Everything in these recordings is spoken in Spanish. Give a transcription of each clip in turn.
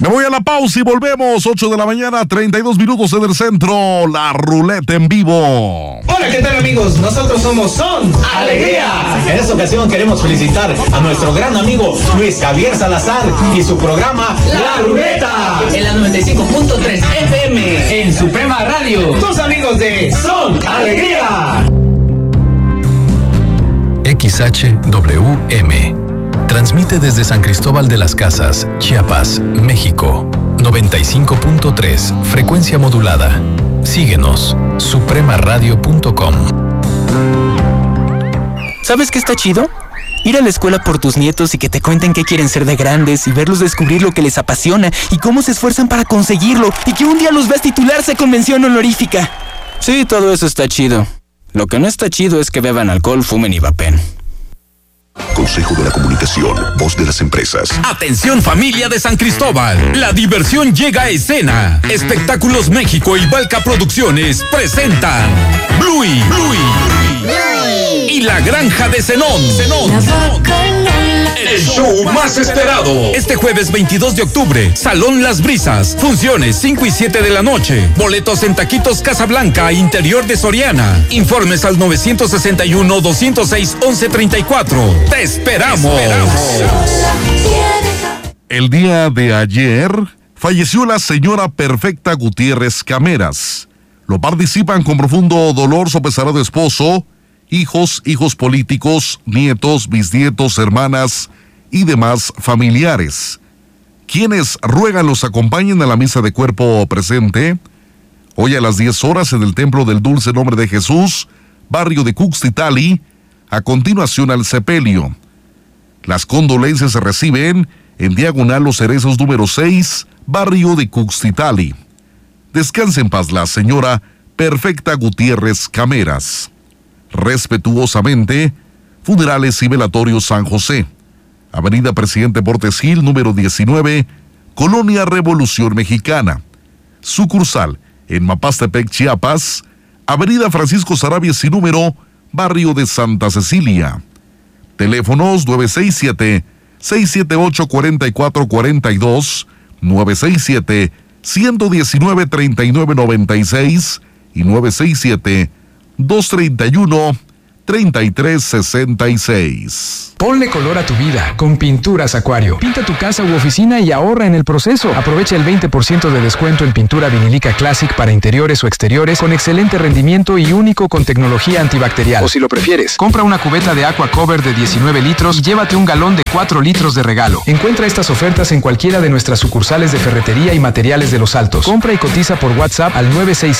Me voy a la pausa y volvemos. 8 de la mañana, 32 minutos en el centro. La ruleta en vivo. Hola, ¿qué tal, amigos? Nosotros somos Son Alegría. En esta ocasión queremos felicitar a nuestro gran amigo Luis Javier Salazar y su programa La Ruleta en la 95.3 FM en Suprema Radio. Tus amigos de Son Alegría. XHWM transmite desde San Cristóbal de las Casas, Chiapas, México. 95.3, frecuencia modulada. Síguenos, supremaradio.com. ¿Sabes qué está chido? Ir a la escuela por tus nietos y que te cuenten qué quieren ser de grandes y verlos descubrir lo que les apasiona y cómo se esfuerzan para conseguirlo y que un día los veas titularse con mención honorífica. Sí, todo eso está chido. Lo que no está chido es que beban alcohol, fumen y vapen. Consejo de la Comunicación, voz de las empresas. Atención, familia de San Cristóbal. La diversión llega a escena. Espectáculos México y Balca Producciones presentan Bluey y La Granja de Zenón. El show más esperado. Este jueves 22 de octubre, Salón Las Brisas. Funciones 5 y 7 de la noche. Boletos en Taquitos Casablanca, interior de Soriana. Informes al 961-206-1134. ¡Te esperamos! El día de ayer falleció la señora Perfecta Gutiérrez Cameras. Lo participan con profundo dolor su pesarado esposo, hijos políticos, nietos, bisnietos, hermanas y demás familiares, quienes ruegan los acompañen a la misa de cuerpo presente hoy a las 10 horas en el Templo del Dulce Nombre de Jesús, barrio de Cuxtitali, a continuación al sepelio. Las condolencias se reciben en Diagonal Los Cerezos número 6, barrio de Cuxtitali. Descanse en paz la señora Perfecta Gutiérrez Cameras. Respetuosamente, Funerales y Velatorios San José, Avenida Presidente Portes Gil, número 19, Colonia Revolución Mexicana. Sucursal en Mapastepec, Chiapas, Avenida Francisco Sarabia sin número, barrio de Santa Cecilia. Teléfonos 967-678-4442, 967-119-3996 y 967-231-3366. Ponle color a tu vida con Pinturas Acuario. Pinta tu casa u oficina y ahorra en el proceso. Aprovecha el 20% de descuento en pintura vinílica Classic para interiores o exteriores con excelente rendimiento y único con tecnología antibacterial. O si lo prefieres, compra una cubeta de Aqua Cover de 19 litros y llévate un galón de 4 litros de regalo. Encuentra estas ofertas en cualquiera de nuestras sucursales de ferretería y materiales de Los Altos. Compra y cotiza por WhatsApp al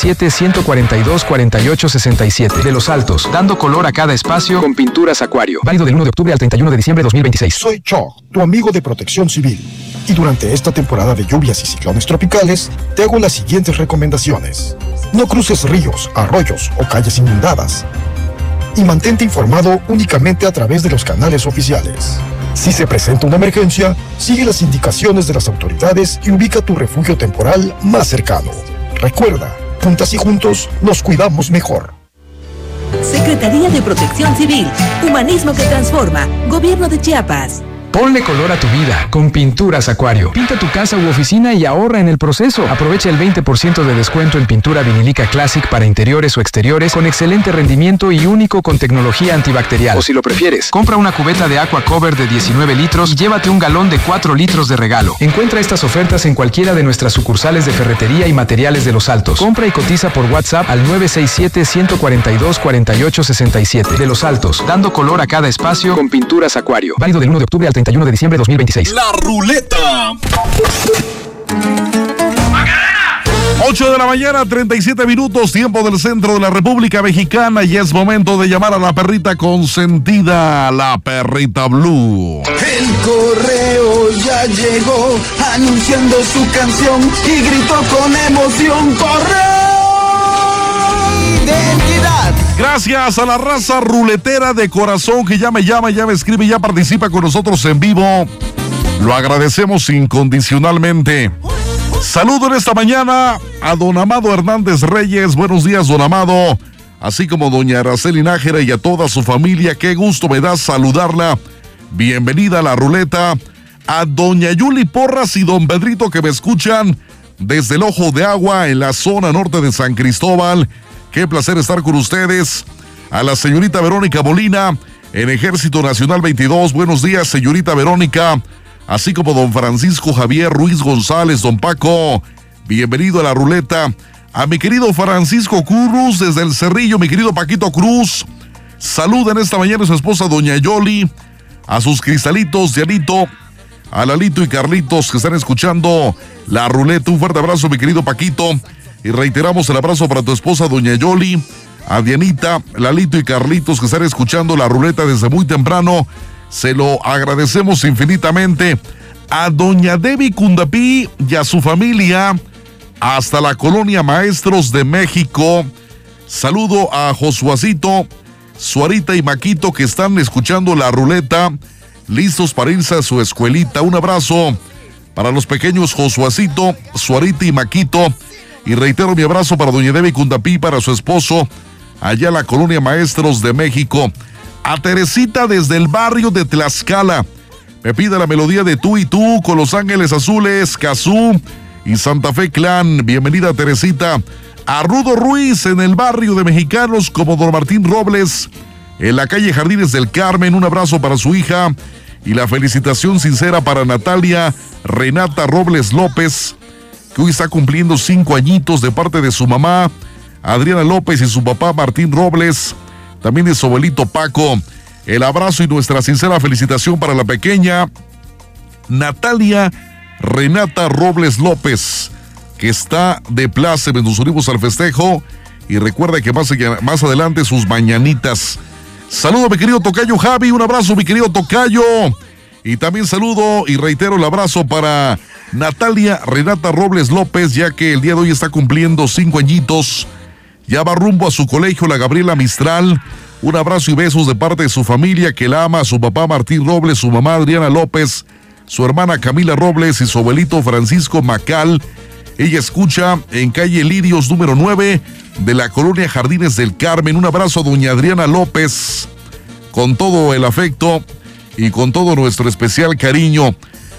967-142-4867. De Los Altos, dando color a cada espacio con Pinturas Acuario. Válido del 1 de octubre al 31 de diciembre de 2026. Soy Choc, tu amigo de Protección Civil. Y durante esta temporada de lluvias y ciclones tropicales, te hago las siguientes recomendaciones. No cruces ríos, arroyos o calles inundadas. Y mantente informado únicamente a través de los canales oficiales. Si se presenta una emergencia, sigue las indicaciones de las autoridades y ubica tu refugio temporal más cercano. Recuerda, juntas y juntos nos cuidamos mejor. Secretaría de Protección Civil, Humanismo que Transforma, Gobierno de Chiapas. Ponle color a tu vida con Pinturas Acuario. Pinta tu casa u oficina y ahorra en el proceso. Aprovecha el 20% de descuento en pintura vinílica Classic para interiores o exteriores con excelente rendimiento y único con tecnología antibacterial. O si lo prefieres, compra una cubeta de Aqua Cover de 19 litros y llévate un galón de 4 litros de regalo. Encuentra estas ofertas en cualquiera de nuestras sucursales de ferretería y materiales de Los Altos. Compra y cotiza por WhatsApp al 967-142-4867. De Los Altos, dando color a cada espacio con Pinturas Acuario. Válido del 1 de octubre al 31 de diciembre de 2026. La ruleta. 8 de la mañana, 37 minutos, tiempo del centro de la República Mexicana, y es momento de llamar a la perrita consentida, la perrita Blue. El correo ya llegó anunciando su canción y gritó con emoción: ¡correo! ¡Identidad! Gracias a la raza ruletera de corazón que ya me llama, ya me escribe, ya participa con nosotros en vivo. Lo agradecemos incondicionalmente. Saludo en esta mañana a don Amado Hernández Reyes. Buenos días, don Amado. Así como doña Araceli Nájera y a toda su familia. Qué gusto me da saludarla. Bienvenida a la ruleta. a doña Yuli Porras y don Pedrito que me escuchan desde el Ojo de Agua en la zona norte de San Cristóbal. Qué placer estar con ustedes. A la señorita Verónica Molina en Ejército Nacional 22. Buenos días, señorita Verónica. Así como don Francisco Javier Ruiz González, don Paco. Bienvenido a la ruleta. A mi querido Francisco Cruz desde el Cerrillo, mi querido Paquito Cruz. Saluden esta mañana a su esposa doña Yoli, a sus cristalitos, Dianito, a Lalito y Carlitos que están escuchando la ruleta. Un fuerte abrazo, mi querido Paquito. Y reiteramos el abrazo para tu esposa doña Yoli, a Dianita, Lalito y Carlitos que están escuchando la ruleta desde muy temprano. Se lo agradecemos infinitamente. A doña Debbie Cundapí y a su familia hasta la colonia Maestros de México. Saludo a Josuacito, Suarita y Maquito que están escuchando la ruleta, listos para irse a su escuelita. Un abrazo para los pequeños Josuacito, Suarita y Maquito. Y reitero mi abrazo para doña Debbie Cundapí, para su esposo, allá en la colonia Maestros de México. A Teresita desde el barrio de Tlaxcala. Me pide la melodía de Tú y Tú con Los Ángeles Azules, Cazú y Santa Fe Clan. Bienvenida, Teresita. A Rudo Ruiz en el barrio de Mexicanos como don Martín Robles en la calle Jardines del Carmen. Un abrazo para su hija y la felicitación sincera para Natalia Renata Robles López, que hoy está cumpliendo 5 añitos, de parte de su mamá Adriana López y su papá Martín Robles, también de su abuelito Paco. El abrazo y nuestra sincera felicitación para la pequeña Natalia Renata Robles López, que está de pláceme. Nos unimos al festejo y recuerda que más adelante sus mañanitas. Saludo a mi querido tocayo Javi, un abrazo mi querido tocayo. Y también saludo y reitero el abrazo para Natalia Renata Robles López, ya que el día de hoy está cumpliendo 5 añitos. Ya va rumbo a su colegio, la Gabriela Mistral. Un abrazo y besos de parte de su familia que la ama, su papá Martín Robles, su mamá Adriana López, su hermana Camila Robles y su abuelito Francisco Macal. Ella escucha en calle Lirios número 9 de la colonia Jardines del Carmen. Un abrazo a doña Adriana López con todo el afecto y con todo nuestro especial cariño.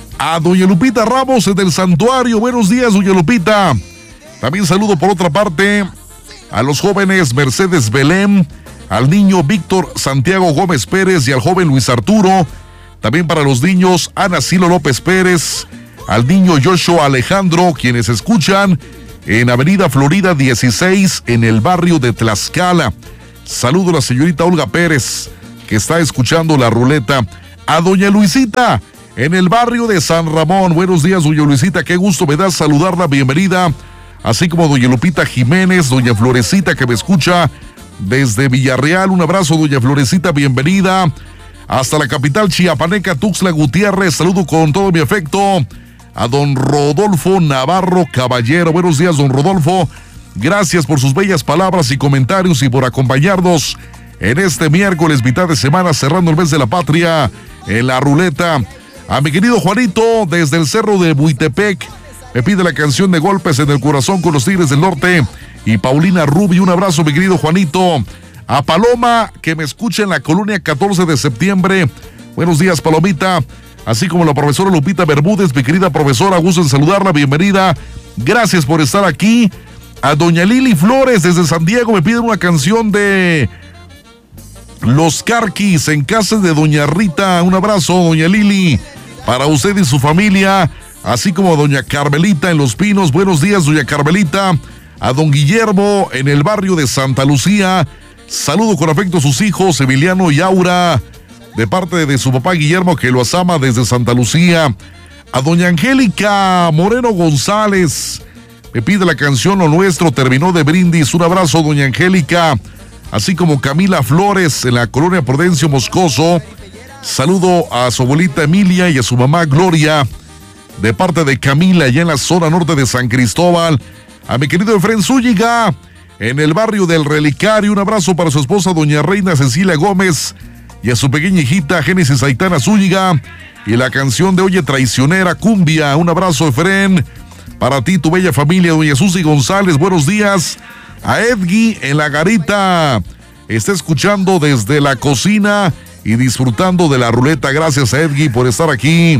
A doña Lupita Ramos del Santuario. Buenos días, doña Lupita. También saludo por otra parte a los jóvenes Mercedes Belén, al niño Víctor Santiago Gómez Pérez y al joven Luis Arturo. También para los niños Ana Silo López Pérez, al niño Joshua Alejandro, quienes escuchan en Avenida Florida 16 en el barrio de Tlaxcala. Saludo a la señorita Olga Pérez, que está escuchando la ruleta. A doña Luisita en el barrio de San Ramón. Buenos días, doña Luisita, qué gusto me da saludarla, bienvenida. Así como doña Lupita Jiménez, doña Florecita que me escucha desde Villarreal. Un abrazo, doña Florecita, bienvenida. Hasta la capital chiapaneca, Tuxtla Gutiérrez. Saludo con todo mi afecto a don Rodolfo Navarro Caballero. Buenos días, don Rodolfo. Gracias por sus bellas palabras y comentarios y por acompañarnos en este miércoles, mitad de semana, cerrando el mes de la patria en la ruleta. A mi querido Juanito, desde el cerro de Buitepec, me pide la canción de Golpes en el Corazón con los Tigres del Norte. Y Paulina Rubi, un abrazo, mi querido Juanito. A Paloma, que me escucha en la colonia 14 de septiembre. Buenos días, Palomita. Así como la profesora Lupita Bermúdez, mi querida profesora, gusto en saludarla, bienvenida. Gracias por estar aquí. A doña Lili Flores, desde San Diego, me piden una canción de Los Carquis, en casa de doña Rita. Un abrazo, doña Lili, para usted y su familia. Así como a doña Carmelita en Los Pinos. Buenos días, doña Carmelita. A don Guillermo en el barrio de Santa Lucía. Saludo con afecto a sus hijos, Emiliano y Aura, de parte de su papá Guillermo, que los ama desde Santa Lucía. A doña Angélica Moreno González, me pide la canción Lo Nuestro terminó de brindis. Un abrazo, doña Angélica. Así como Camila Flores en la colonia Prudencio Moscoso. Saludo a su abuelita Emilia y a su mamá Gloria, de parte de Camila, allá en la zona norte de San Cristóbal. A mi querido Efren Zúñiga, en el barrio del Relicario. Un abrazo para su esposa, doña Reina Cecilia Gómez, y a su pequeña hijita, Génesis Aitana Zúñiga. Y la canción de Oye Traicionera, Cumbia. Un abrazo, Efren, para ti, tu bella familia, doña Susi González. Buenos días. A Edgui en la garita. Está escuchando desde la cocina y disfrutando de la ruleta. Gracias a Edgui por estar aquí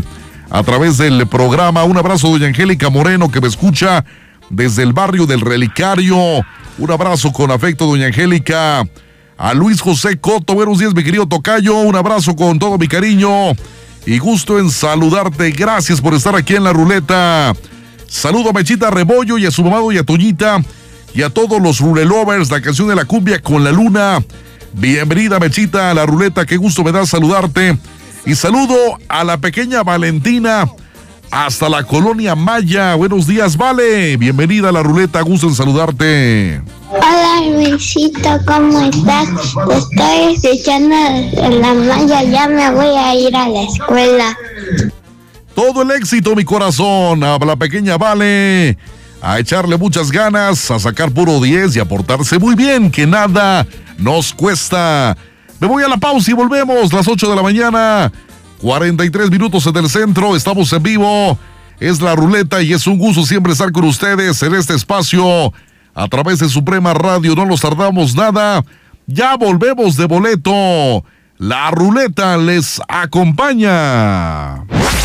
a través del programa. Un abrazo, doña Angélica Moreno, que me escucha desde el barrio del Relicario. Un abrazo con afecto, doña Angélica. A Luis José Coto, buenos días, mi querido tocayo. Un abrazo con todo mi cariño y gusto en saludarte. Gracias por estar aquí en la ruleta. Saludo a Mechita Rebollo y a su mamá, doña Toñita, y a todos los rulelovers, la canción de la cumbia con la luna. Bienvenida, Mechita, a la ruleta, qué gusto me da saludarte. Y saludo a la pequeña Valentina hasta la colonia Maya. Buenos días, Vale. Bienvenida a la ruleta, gusto en saludarte. Hola, Luisito, ¿cómo estás? Te estoy escuchando en la Maya, ya me voy a ir a la escuela. Todo el éxito, mi corazón, a la pequeña Vale. A echarle muchas ganas, a sacar puro 10 y a portarse muy bien, que nada nos cuesta. Me voy a la pausa y volvemos, las 8 de la mañana, 43 minutos en el centro, estamos en vivo, es la ruleta y es un gusto siempre estar con ustedes en este espacio, a través de Suprema Radio, no nos tardamos nada, ya volvemos de boleto, la ruleta les acompaña.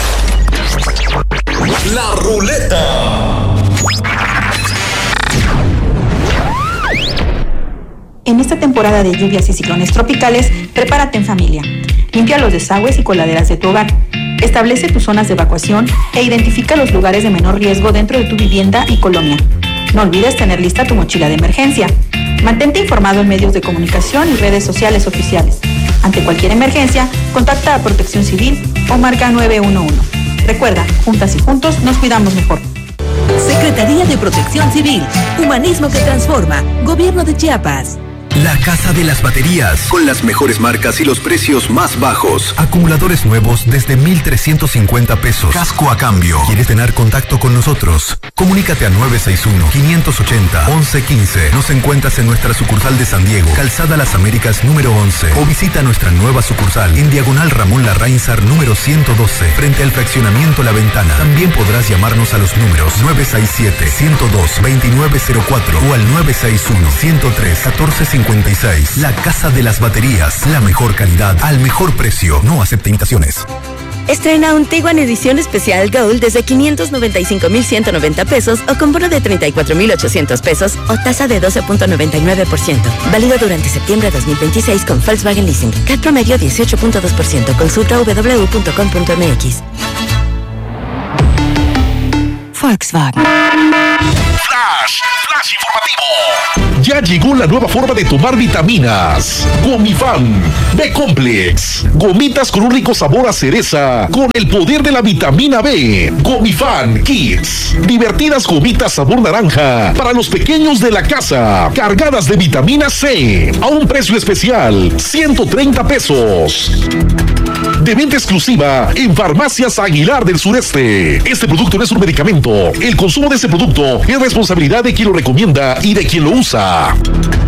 La ruleta. En esta temporada de lluvias y ciclones tropicales, prepárate en familia. Limpia los desagües y coladeras de tu hogar. Establece tus zonas de evacuación e identifica los lugares de menor riesgo dentro de tu vivienda y colonia. No olvides tener lista tu mochila de emergencia. Mantente informado en medios de comunicación y redes sociales oficiales. Ante cualquier emergencia, contacta a Protección Civil o marca 911. Recuerda, juntas y juntos nos cuidamos mejor. Secretaría de Protección Civil, humanismo que transforma, Gobierno de Chiapas. La Casa de las Baterías, con las mejores marcas y los precios más bajos. Acumuladores nuevos desde 1,350 pesos. Casco a cambio. ¿Quieres tener contacto con nosotros? Comunícate a 961-580-1115. Nos encuentras en nuestra sucursal de San Diego, Calzada Las Américas número 11. O visita nuestra nueva sucursal en Diagonal Ramón Larrainzar número 112, frente al fraccionamiento La Ventana. También podrás llamarnos a los números 967-102-2904 o al 961-103-1450. La Casa de las Baterías, la mejor calidad al mejor precio. No acepta imitaciones. Estrena un Tiguan edición especial Gold desde 595,190 pesos o con bono de 34,800 pesos o tasa de 12.99%. Válido durante septiembre de 2026 con Volkswagen Leasing. CAT promedio 18.2%. Consulta www.com.mx. Volkswagen. Flash informativo. Ya llegó la nueva forma de tomar vitaminas. Gomifan B-Complex. Gomitas con un rico sabor a cereza, con el poder de la vitamina B. Gomifan Kids. Divertidas gomitas sabor naranja para los pequeños de la casa, cargadas de vitamina C, a un precio especial, 130 pesos. De venta exclusiva en Farmacias Aguilar del Sureste. Este producto no es un medicamento. El consumo de este producto es responsabilidad de quien lo recomienda y de quien lo usa.